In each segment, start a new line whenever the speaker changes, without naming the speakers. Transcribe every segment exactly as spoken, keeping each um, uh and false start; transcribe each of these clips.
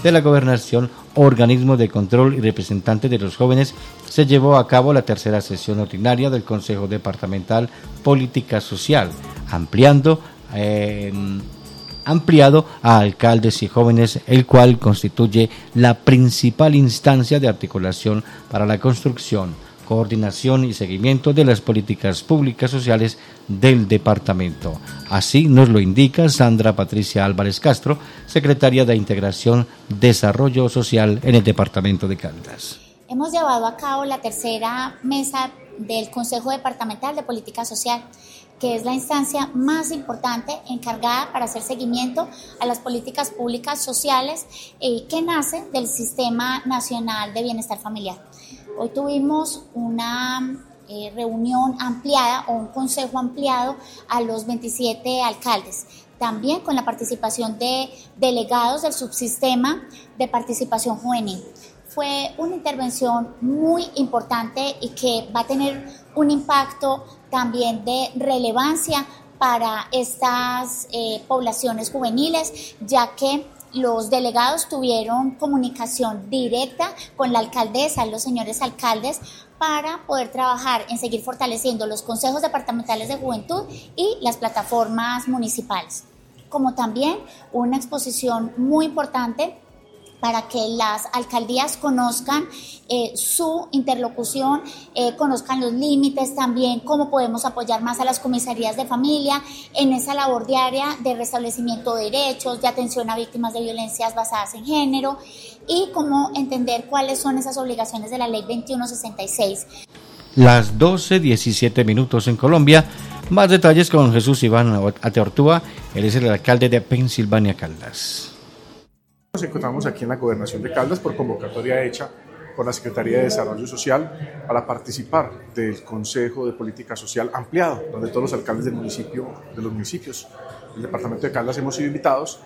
de la Gobernación, organismo de control y representante de los jóvenes, se llevó a cabo la tercera sesión ordinaria del Consejo Departamental Política Social, ampliando eh, ampliado a alcaldes y jóvenes, el cual constituye la principal instancia de articulación para la construcción, coordinación y seguimiento de las políticas públicas sociales del departamento. Así nos lo indica Sandra Patricia Álvarez Castro, secretaria de Integración Desarrollo Social en el departamento de Caldas.
Hemos llevado a cabo la tercera mesa del Consejo Departamental de Política Social, que es la instancia más importante encargada para hacer seguimiento a las políticas públicas sociales eh, que nacen del Sistema Nacional de Bienestar Familiar. Hoy tuvimos una eh, reunión ampliada o un consejo ampliado a los veintisiete alcaldes, también con la participación de delegados del subsistema de participación juvenil. Fue una intervención muy importante y que va a tener un impacto también de relevancia para estas eh, poblaciones juveniles, ya que los delegados tuvieron comunicación directa con la alcaldesa, los señores alcaldes, para poder trabajar en seguir fortaleciendo los consejos departamentales de juventud y las plataformas municipales. Como también una exposición muy importante para que las alcaldías conozcan eh, su interlocución, eh, conozcan los límites también, cómo podemos apoyar más a las comisarías de familia en esa labor diaria de restablecimiento de derechos, de atención a víctimas de violencias basadas en género y cómo entender cuáles son esas obligaciones de la ley veintiuno sesenta y seis.
Las doce diecisiete minutos en Colombia. Más detalles con Jesús Iván Ateortúa, él es el alcalde de Pensilvania, Caldas.
Nos encontramos aquí en la Gobernación de Caldas por convocatoria hecha por la Secretaría de Desarrollo Social para participar del Consejo de Política Social ampliado, donde todos los alcaldes del municipio, de los municipios del departamento de Caldas hemos sido invitados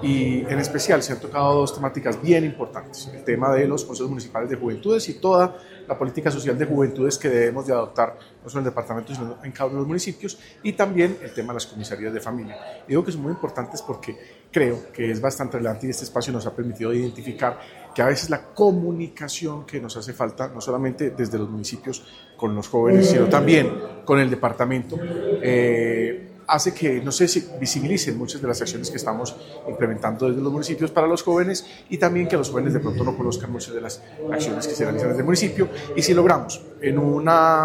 y en especial se han tocado dos temáticas bien importantes: el tema de los consejos municipales de juventudes y toda la política social de juventudes que debemos de adoptar no solo en el departamento sino en cada uno de los municipios, y también el tema de las comisarías de familia. Y digo que son muy importantes porque creo que es bastante relevante y este espacio nos ha permitido identificar que a veces la comunicación que nos hace falta, no solamente desde los municipios con los jóvenes, sino también con el departamento, eh, hace que no sé si visibilicen muchas de las acciones que estamos implementando desde los municipios para los jóvenes y también que los jóvenes de pronto no conozcan muchas de las acciones que se realizan desde el municipio. Y si logramos en un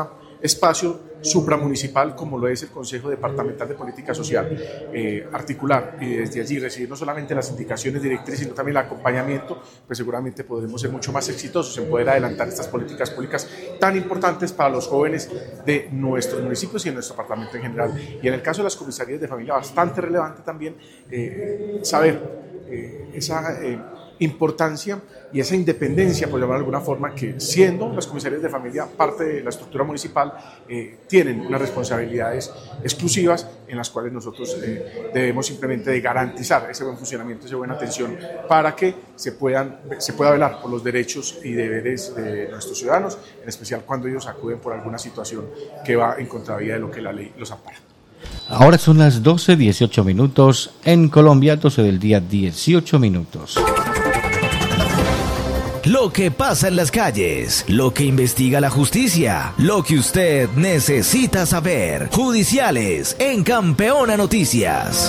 espacio supramunicipal como lo es el Consejo Departamental de Política Social, eh, articular y desde allí recibir no solamente las indicaciones directrices sino también el acompañamiento, pues seguramente podremos ser mucho más exitosos en poder adelantar estas políticas públicas tan importantes para los jóvenes de nuestros municipios y de nuestro departamento en general. Y en el caso de las comisarías de familia, bastante relevante también eh, saber eh, esa eh, importancia y esa independencia, por llamarlo de alguna forma, que siendo las comisarías de familia parte de la estructura municipal, eh, tienen unas responsabilidades exclusivas en las cuales nosotros eh, debemos simplemente de garantizar ese buen funcionamiento, esa buena atención para que se, puedan, se pueda velar por los derechos y deberes de nuestros ciudadanos, en especial cuando ellos acuden por alguna situación que va en contravía de lo que la ley los ampara.
Ahora son las doce dieciocho minutos en Colombia, doce del día, dieciocho minutos.
Lo que pasa en las calles, lo que investiga la justicia, lo que usted necesita saber. Judiciales en Campeona Noticias.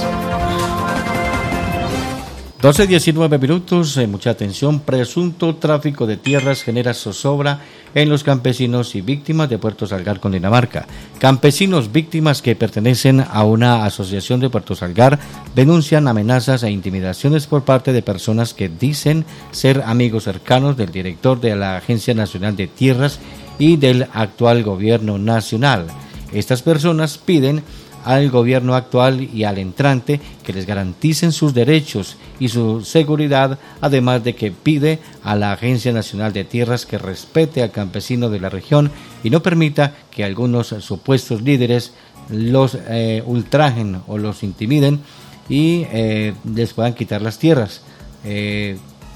doce diecinueve minutos, eh, mucha atención. Presunto tráfico de tierras genera zozobra en los campesinos y víctimas de Puerto Salgar, Cundinamarca. Campesinos víctimas que pertenecen a una asociación de Puerto Salgar denuncian amenazas e intimidaciones por parte de personas que dicen ser amigos cercanos del director de la Agencia Nacional de Tierras y del actual gobierno nacional. Estas personas piden al gobierno actual y al entrante que les garanticen sus derechos y su seguridad, además de que pide a la Agencia Nacional de Tierras que respete al campesino de la región y no permita que algunos supuestos líderes los eh, ultrajen o los intimiden y eh, les puedan quitar las tierras. Eh,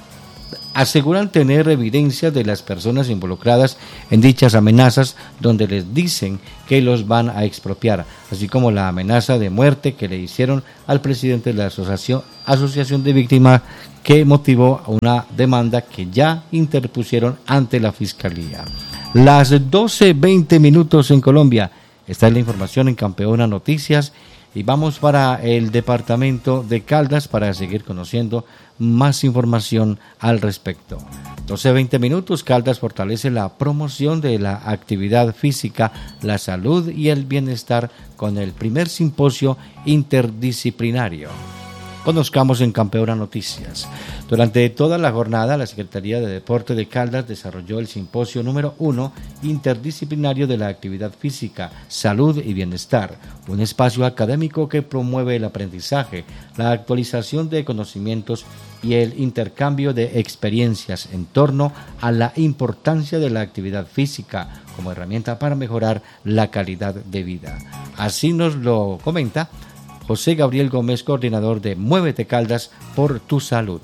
aseguran tener evidencia de las personas involucradas en dichas amenazas, donde les dicen que los van a expropiar, así como la amenaza de muerte que le hicieron al presidente de la asociación, asociación de víctimas, que motivó una demanda que ya interpusieron ante la Fiscalía. Las doce veinte minutos en Colombia. Esta es la información en Campeona Noticias. Y vamos para el departamento de Caldas para seguir conociendo más información al respecto. doce veinte minutos, Caldas fortalece la promoción de la actividad física, la salud y el bienestar con el primer simposio interdisciplinario. Conozcamos en Campeona Noticias. Durante toda la jornada, la Secretaría de Deporte de Caldas desarrolló el simposio número uno interdisciplinario de la actividad física, salud y bienestar, un espacio académico que promueve el aprendizaje, la actualización de conocimientos y el intercambio de experiencias en torno a la importancia de la actividad física como herramienta para mejorar la calidad de vida. Así nos lo comenta José Gabriel Gómez, coordinador de Muévete Caldas por tu salud.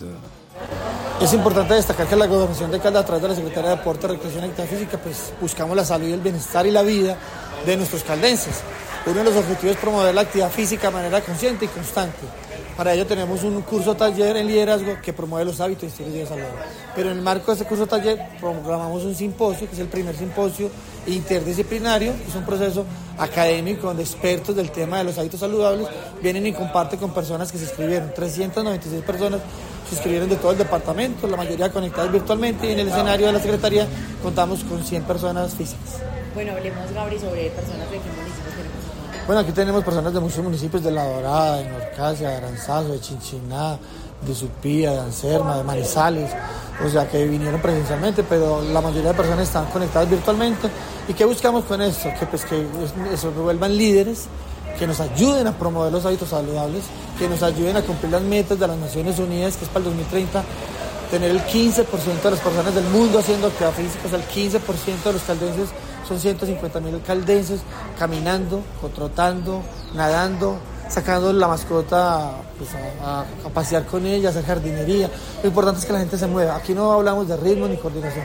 Es importante destacar que la Gobernación de Caldas, a través de la Secretaría de Deporte, Recreación y Actividad Física, pues buscamos la salud y el bienestar y la vida de nuestros caldenses. Uno de los objetivos es promover la actividad física de manera consciente y constante. Para ello tenemos un curso taller en liderazgo que promueve los hábitos y estilos de vida saludables. Pero en el marco de este curso taller programamos un simposio, que es el primer simposio interdisciplinario, que es un proceso académico donde expertos del tema de los hábitos saludables vienen y comparten con personas que se inscribieron. trescientas noventa y seis personas se inscribieron de todo el departamento, la mayoría conectadas virtualmente, y en el escenario de la Secretaría contamos con cien personas físicas.
Bueno, hablemos, Gabri, sobre personas de qué municipios tenemos.
Bueno, aquí tenemos personas de muchos municipios, de La Dorada, de Norcasia, de Aranzazo, de Chinchiná, de Supía, de Anserma, de Manizales, o sea que vinieron presencialmente, pero la mayoría de personas están conectadas virtualmente. ¿Y qué buscamos con esto? Que pues que se vuelvan líderes, que nos ayuden a promover los hábitos saludables, que nos ayuden a cumplir las metas de las Naciones Unidas, que es para el dos mil treinta, tener el quince por ciento de las personas del mundo haciendo actividad física, o sea, el quince por ciento de los caldenses, son ciento cincuenta mil caldenses caminando, o trotando, nadando, sacando la mascota pues, a, a pasear con ella, a hacer jardinería. Lo importante es que la gente se mueva. Aquí no hablamos de ritmo ni coordinación.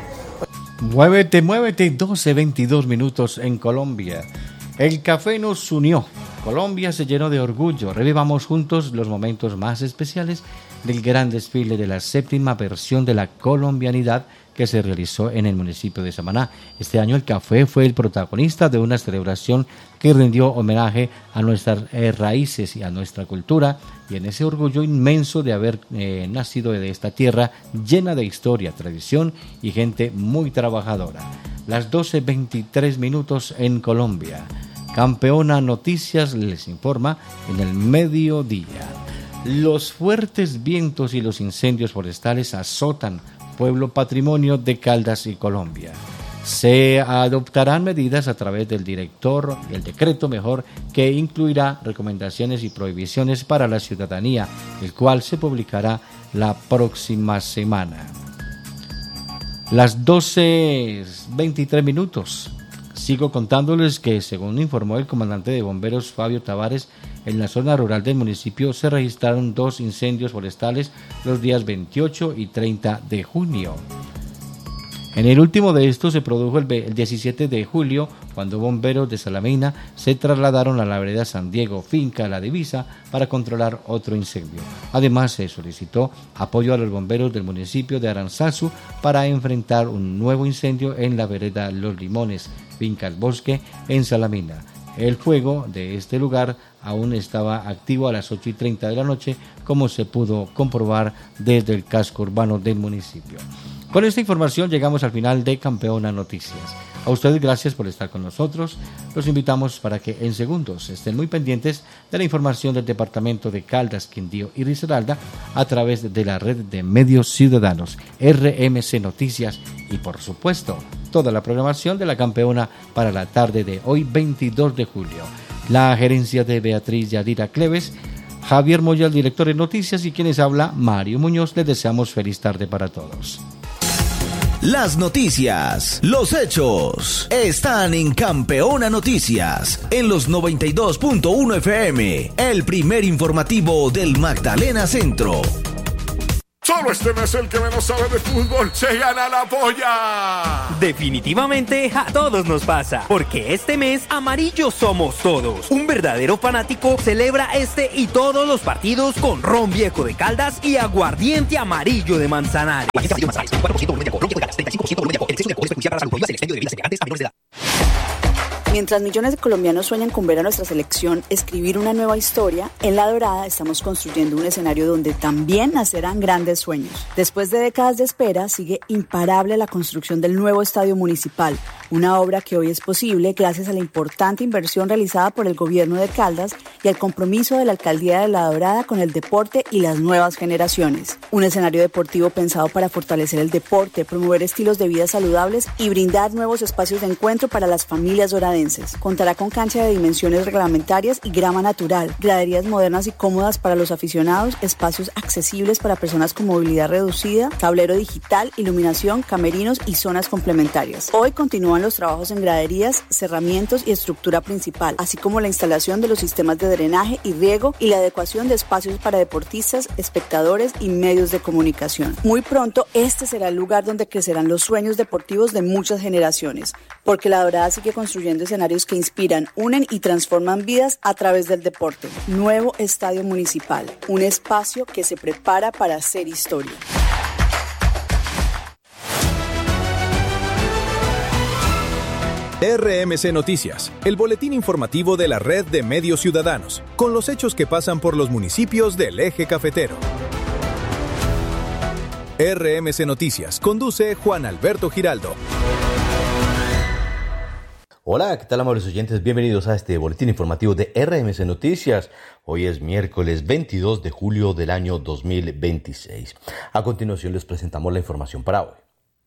Muévete, muévete, doce veintidós minutos en Colombia. El café nos unió. Colombia se llenó de orgullo. Revivamos juntos los momentos más especiales del gran desfile de la séptima versión de la colombianidad que se realizó en el municipio de Samaná. Este año el café fue el protagonista de una celebración que rindió homenaje a nuestras eh, raíces y a nuestra cultura, y en ese orgullo inmenso de haber eh, nacido de esta tierra llena de historia, tradición y gente muy trabajadora. Las doce veintitrés minutos en Colombia. Campeona Noticias les informa en el mediodía. Los fuertes vientos y los incendios forestales azotan pueblo patrimonio de Caldas y Colombia. Se adoptarán medidas a través del director, el decreto mejor, que incluirá recomendaciones y prohibiciones para la ciudadanía, el cual se publicará la próxima semana. Las doce veintitrés minutos. Sigo contándoles que, según informó el comandante de bomberos Fabio Tavares, en la zona rural del municipio se registraron dos incendios forestales los días veintiocho y treinta de junio. En el último de estos se produjo el, el diecisiete de julio, cuando bomberos de Salamina se trasladaron a la vereda San Diego, finca La Divisa, para controlar otro incendio. Además, se solicitó apoyo a los bomberos del municipio de Aranzazu para enfrentar un nuevo incendio en la vereda Los Limones, finca El Bosque, en Salamina. El fuego de este lugar aún estaba activo a las ocho y treinta de la noche, como se pudo comprobar desde el casco urbano del municipio. Con esta información llegamos al final de Campeona Noticias. A ustedes gracias por estar con nosotros. Los invitamos para que en segundos estén muy pendientes de la información del departamento de Caldas, Quindío y Risaralda a través de la red de medios ciudadanos R M C Noticias y, por supuesto, toda la programación de la Campeona para la tarde de hoy, veintidós de julio. La gerencia de Beatriz Yadira Cleves, Javier Moya, el director de noticias, y quienes habla, Mario Muñoz. Les deseamos feliz tarde para todos.
Las noticias, los hechos, están en Campeona Noticias, en los noventa y dos punto uno F M, el primer informativo del Magdalena Centro.
Solo este mes el que menos sabe de fútbol se gana la polla.
Definitivamente a todos nos pasa, porque este mes amarillos somos todos. Un verdadero fanático celebra este y todos los partidos con ron viejo de Caldas y aguardiente amarillo de Manzanares.
Mientras millones de colombianos sueñan con ver a nuestra selección escribir una nueva historia, en La Dorada estamos construyendo un escenario donde también nacerán grandes sueños. Después de décadas de espera, sigue imparable la construcción del nuevo estadio municipal, una obra que hoy es posible gracias a la importante inversión realizada por el gobierno de Caldas y al compromiso de la alcaldía de La Dorada con el deporte y las nuevas generaciones. Un escenario deportivo pensado para fortalecer el deporte, promover estilos de vida saludables y brindar nuevos espacios de encuentro para las familias doradenses. Contará con cancha de dimensiones reglamentarias y grama natural, graderías modernas y cómodas para los aficionados, espacios accesibles para personas con movilidad reducida, tablero digital, iluminación, camerinos y zonas complementarias. Hoy continúan los trabajos en graderías, cerramientos y estructura principal, así como la instalación de los sistemas de drenaje y riego y la adecuación de espacios para deportistas, espectadores y medios de comunicación. Muy pronto, este será el lugar donde crecerán los sueños deportivos de muchas generaciones, porque La Dorada sigue construyendo escenarios que inspiran, unen y transforman vidas a través del deporte. Nuevo Estadio Municipal, un espacio que se prepara para hacer historia.
R M C Noticias, el boletín informativo de la red de medios ciudadanos, con los hechos que pasan por los municipios del eje cafetero. R M C Noticias, conduce Juan Alberto Giraldo.
Hola, ¿qué tal, amables oyentes? Bienvenidos a este boletín informativo de R M C Noticias. Hoy es miércoles veintidós de julio del año dos mil veintiséis. A continuación les presentamos la información para hoy.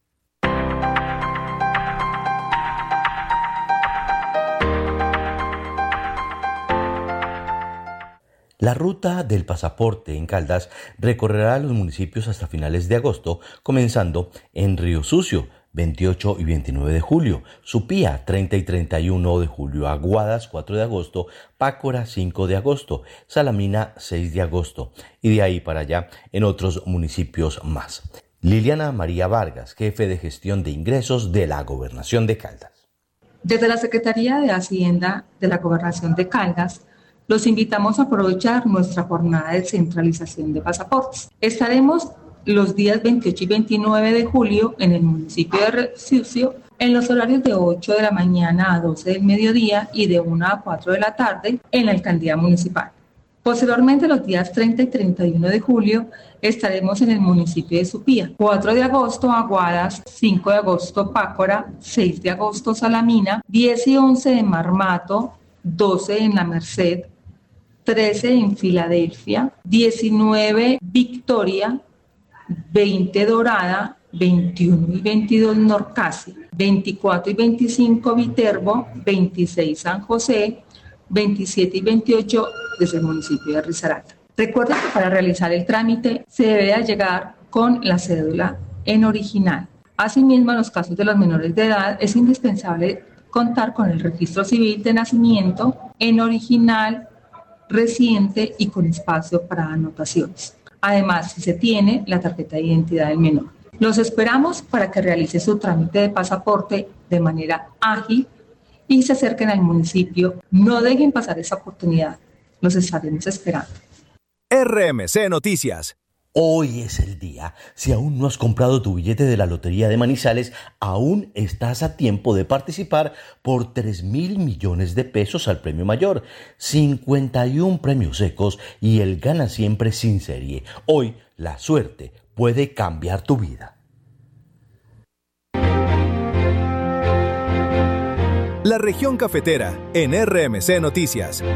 La ruta del pasaporte en Caldas recorrerá los municipios hasta finales de agosto, comenzando en Río Sucio, veintiocho y veintinueve de julio, Supía, treinta y treinta y uno de julio, Aguadas, cuatro de agosto, Pácora, cinco de agosto, Salamina, seis de agosto, y de ahí para allá en otros municipios más. Liliana María Vargas, jefe de gestión de ingresos de la Gobernación de Caldas.
Desde la Secretaría de Hacienda de la Gobernación de Caldas, los invitamos a aprovechar nuestra jornada de centralización de pasaportes. Estaremos los días veintiocho y veintinueve de julio en el municipio de Río Sucio, en los horarios de ocho de la mañana a doce del mediodía y de una a cuatro de la tarde en la alcaldía municipal. Posteriormente, los días treinta y treinta y uno de julio, estaremos en el municipio de Supía. cuatro de agosto, Aguadas, cinco de agosto, Pácora, seis de agosto, Salamina, diez y once de Marmato, doce en La Merced, trece en Filadelfia, diecinueve Victoria, veinte Dorada, veintiuno y veintidós Norcasi, veinticuatro y veinticinco Viterbo, veintiséis San José, veintisiete y veintiocho desde el municipio de Risaralda. Recuerden que para realizar el trámite se debe llegar con la cédula en original. Asimismo, en los casos de los menores de edad es indispensable contar con el registro civil de nacimiento en original, reciente y con espacio para anotaciones. Además, si se tiene, la tarjeta de identidad del menor. Los esperamos para que realice su trámite de pasaporte de manera ágil y se acerquen al municipio. No dejen pasar esa oportunidad. Los estaremos esperando.
R M C Noticias.
Hoy es el día. Si aún no has comprado tu billete de la Lotería de Manizales, aún estás a tiempo de participar por tres mil millones de pesos al premio mayor, cincuenta y uno premios secos y el gana siempre sin serie. Hoy la suerte puede cambiar tu vida.
La región cafetera en R M C Noticias.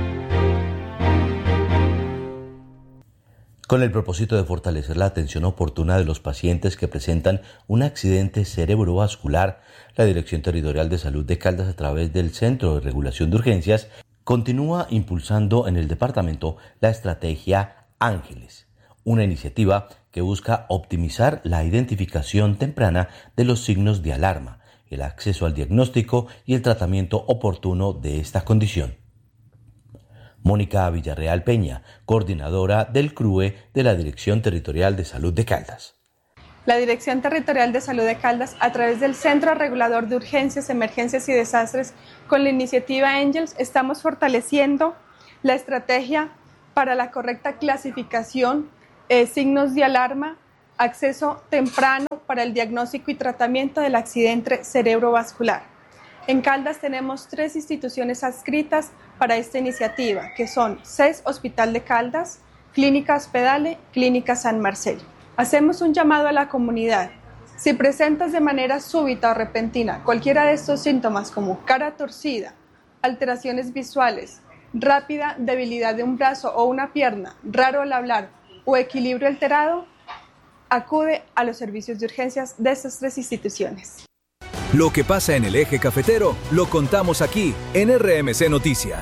Con el propósito de fortalecer la atención oportuna de los pacientes que presentan un accidente cerebrovascular, la Dirección Territorial de Salud de Caldas, a través del Centro de Regulación de Urgencias, continúa impulsando en el departamento la estrategia Ángeles, una iniciativa que busca optimizar la identificación temprana de los signos de alarma, el acceso al diagnóstico y el tratamiento oportuno de esta condición. Mónica Villarreal Peña, coordinadora del C R U E de la Dirección Territorial de Salud de Caldas.
La Dirección Territorial de Salud de Caldas, a través del Centro Regulador de Urgencias, Emergencias y Desastres, con la iniciativa Angels, estamos fortaleciendo la estrategia para la correcta clasificación, eh, signos de alarma, acceso temprano para el diagnóstico y tratamiento del accidente cerebrovascular. En Caldas tenemos tres instituciones adscritas para esta iniciativa, que son C E S Hospital de Caldas, Clínica Hospedale, Clínica San Marcelo. Hacemos un llamado a la comunidad. Si presentas de manera súbita o repentina cualquiera de estos síntomas como cara torcida, alteraciones visuales, rápida debilidad de un brazo o una pierna, raro al hablar o equilibrio alterado, acude a los servicios de urgencias de estas tres instituciones.
Lo que pasa en el eje cafetero lo contamos aquí en R M C Noticias.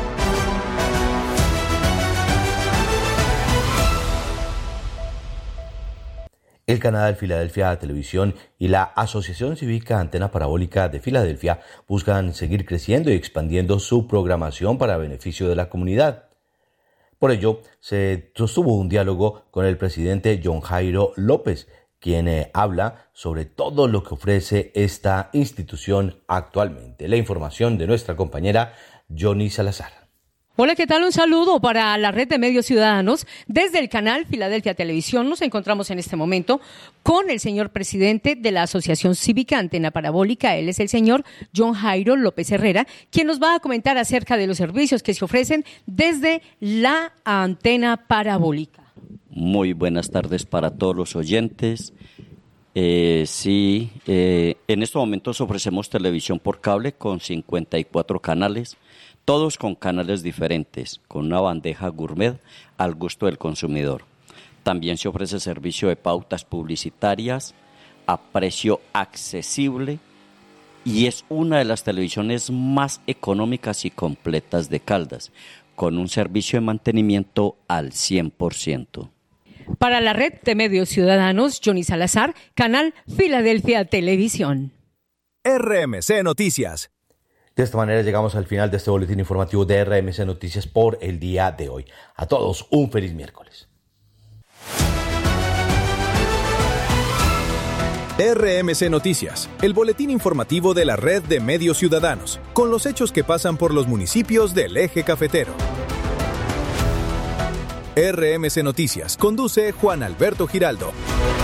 El canal Filadelfia Televisión y la Asociación Cívica Antena Parabólica de Filadelfia buscan seguir creciendo y expandiendo su programación para beneficio de la comunidad. Por ello, se sostuvo un diálogo con el presidente John Jairo López, quien eh, habla sobre todo lo que ofrece esta institución actualmente. La información de nuestra compañera Johnny Salazar.
Hola, ¿qué tal? Un saludo para la red de medios ciudadanos. Desde el canal Filadelfia Televisión nos encontramos en este momento con el señor presidente de la Asociación Cívica Antena Parabólica. Él es el señor John Jairo López Herrera, quien nos va a comentar acerca de los servicios que se ofrecen desde la antena parabólica.
Muy buenas tardes para todos los oyentes. Eh, sí, eh, en estos momentos ofrecemos televisión por cable con cincuenta y cuatro canales, todos con canales diferentes, con una bandeja gourmet al gusto del consumidor. También se ofrece servicio de pautas publicitarias a precio accesible y es una de las televisiones más económicas y completas de Caldas, con un servicio de mantenimiento al cien por ciento.
Para la red de medios ciudadanos, Johnny Salazar, canal Filadelfia Televisión.
R M C Noticias.
De esta manera llegamos al final de este boletín informativo de R M C Noticias por el día de hoy. A todos, un feliz miércoles.
R M C Noticias, el boletín informativo de la red de medios ciudadanos, con los hechos que pasan por los municipios del eje cafetero. R M C Noticias conduce Juan Alberto Giraldo.